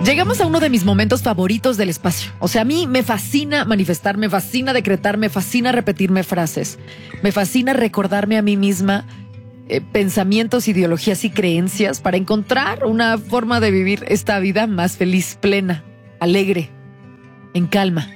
Llegamos a uno de mis momentos favoritos del espacio. O sea, a mí me fascina manifestar, me fascina decretar, me fascina repetirme frases. Me fascina recordarme a mí misma pensamientos, ideologías y creencias para encontrar una forma de vivir esta vida más feliz, plena, alegre, en calma.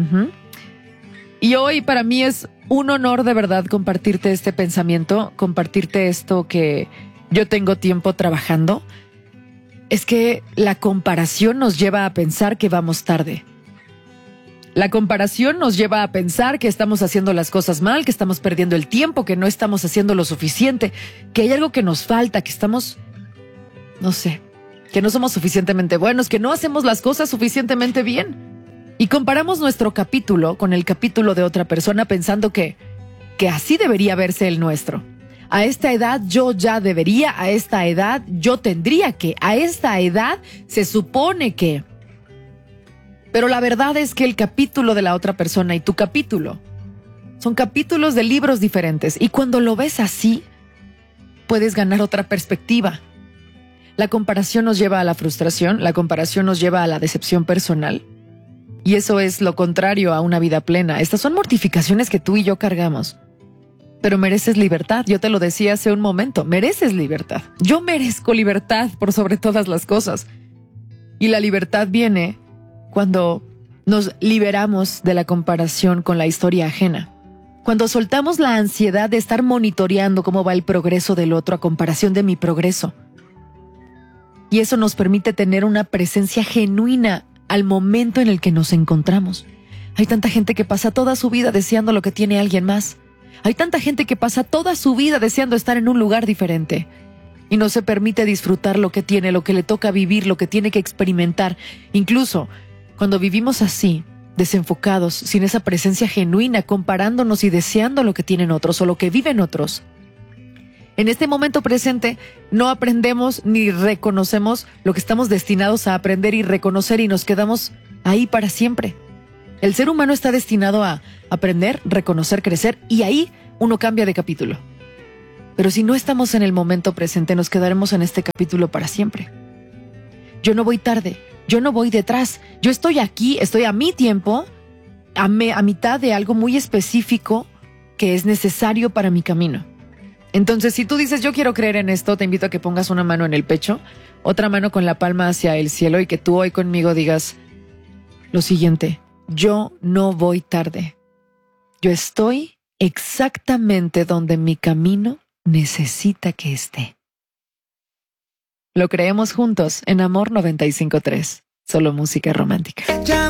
Y hoy para mí es un honor de verdad compartirte este pensamiento, compartirte esto que yo tengo tiempo trabajando. Es que la comparación nos lleva a pensar que vamos tarde. La comparación nos lleva a pensar que estamos haciendo las cosas mal, que estamos perdiendo el tiempo, que no estamos haciendo lo suficiente, que hay algo que nos falta, que estamos, no sé, que no somos suficientemente buenos, que no hacemos las cosas suficientemente bien. Y comparamos nuestro capítulo con el capítulo de otra persona pensando que así debería verse el nuestro. A esta edad yo ya debería, a esta edad yo tendría que, a esta edad se supone que. Pero la verdad es que el capítulo de la otra persona y tu capítulo son capítulos de libros diferentes. Y cuando lo ves así, puedes ganar otra perspectiva. La comparación nos lleva a la frustración, la comparación nos lleva a la decepción personal. Y eso es lo contrario a una vida plena. Estas son mortificaciones que tú y yo cargamos. Pero mereces libertad. Yo te lo decía hace un momento. Mereces libertad. Yo merezco libertad por sobre todas las cosas. Y la libertad viene cuando nos liberamos de la comparación con la historia ajena. Cuando soltamos la ansiedad de estar monitoreando cómo va el progreso del otro a comparación de mi progreso. Y eso nos permite tener una presencia genuina al momento en el que nos encontramos. Hay tanta gente que pasa toda su vida deseando lo que tiene alguien más. Hay tanta gente que pasa toda su vida deseando estar en un lugar diferente y no se permite disfrutar lo que tiene, lo que le toca vivir, lo que tiene que experimentar. Incluso cuando vivimos así, desenfocados, sin esa presencia genuina, comparándonos y deseando lo que tienen otros o lo que viven otros. En este momento presente no aprendemos ni reconocemos lo que estamos destinados a aprender y reconocer y nos quedamos ahí para siempre. El ser humano está destinado a aprender, reconocer, crecer y ahí uno cambia de capítulo. Pero si no estamos en el momento presente, nos quedaremos en este capítulo para siempre. Yo no voy tarde, yo no voy detrás, yo estoy aquí, estoy a mi tiempo, a mitad de algo muy específico que es necesario para mi camino. Entonces, si tú dices, yo quiero creer en esto, te invito a que pongas una mano en el pecho, otra mano con la palma hacia el cielo y que tú hoy conmigo digas lo siguiente. Yo no voy tarde. Yo estoy exactamente donde mi camino necesita que esté. Lo creemos juntos en Amor 95.3. Solo música romántica.